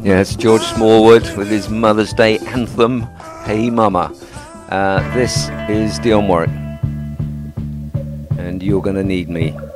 Yes, George Smallwood with his Mother's Day anthem, Hey Mama. This is Dionne Warwick, and You're Gonna Need Me.